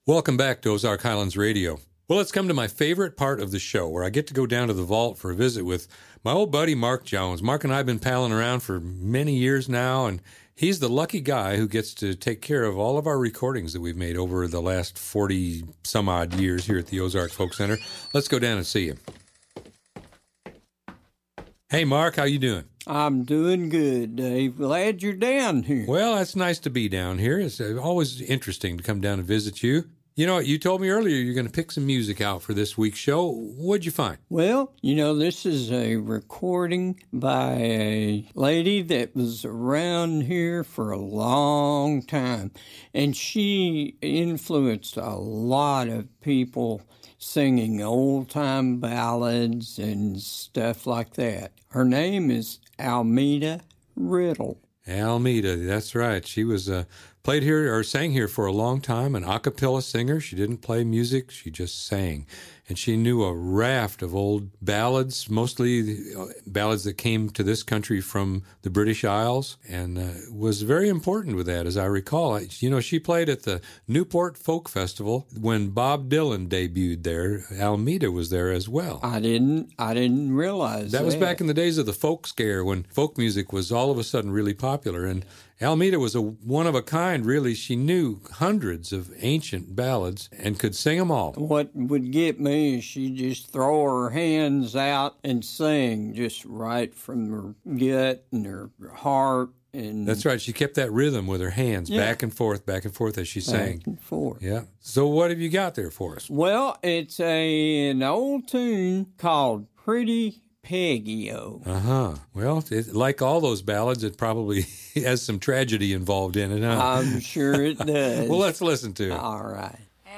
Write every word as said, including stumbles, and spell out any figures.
Welcome back to Ozark Highlands Radio. Well, it's come to my favorite part of the show, where I get to go down to the vault for a visit with my old buddy Mark Jones. Mark and I have been palling around for many years now, and he's the lucky guy who gets to take care of all of our recordings that we've made over the last forty-some-odd years here at the Ozark Folk Center. Let's go down and see him. Hey, Mark, how you doing? I'm doing good, Dave. Glad you're down here. Well, it's nice to be down here. It's always interesting to come down and visit you. You know, you told me earlier you're going to pick some music out for this week's show. What'd you find? Well, you know, this is a recording by a lady that was around here for a long time, and she influenced a lot of people singing old-time ballads and stuff like that. Her name is Almeda Riddle. Almeda, that's right. She was uh, played here or sang here for a long time, an a cappella singer. She didn't play music, she just sang. And she knew a raft of old ballads, mostly ballads that came to this country from the British Isles, and uh, was very important with that, as I recall. You know, she played at the Newport Folk Festival when Bob Dylan debuted there. Almeda was there as well. I didn't I didn't realize that. That was back in the days of the folk scare, when folk music was all of a sudden really popular. And Almeda was a one-of-a-kind, really. She knew hundreds of ancient ballads and could sing them all. What would get me is she'd just throw her hands out and sing just right from her gut and her heart. And that's right. She kept that rhythm with her hands, yeah. back and forth, back and forth as she sang. Back and forth. Yeah. So what have you got there for us? Well, it's a an old tune called Pretty Peggy-O. Uh-huh. Well, it, like all those ballads, it probably has some tragedy involved in it, huh? I'm sure it does. Well, let's listen to it. All right.